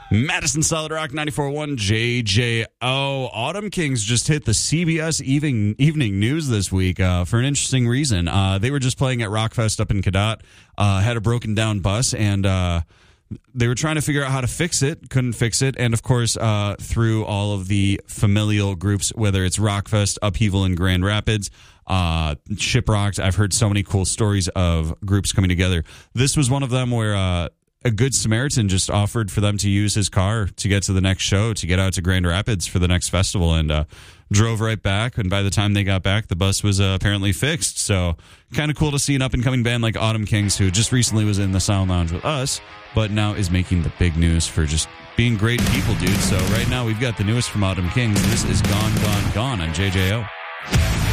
Madison Solid Rock 94.1 JJO. Autumn Kings just hit the CBS evening news this week for an interesting reason. They were just playing at Rockfest up in Cadott, had a broken down bus, and they were trying to figure out how to fix it, couldn't fix it. And of course, through all of the familial groups, whether it's Rockfest, Upheaval in Grand Rapids, Shiprocks, I've heard so many cool stories of groups coming together. This was one of them where a Good Samaritan just offered for them to use his car to get to the next show, to get out to Grand Rapids for the next festival, and drove right back. And by the time they got back, the bus was apparently fixed. So kind of cool to see an up-and-coming band like Autumn Kings, who just recently was in the Sound Lounge with us, but now is making the big news for just being great people, dude. So right now we've got the newest from Autumn Kings. This is Gone, Gone, Gone on JJO.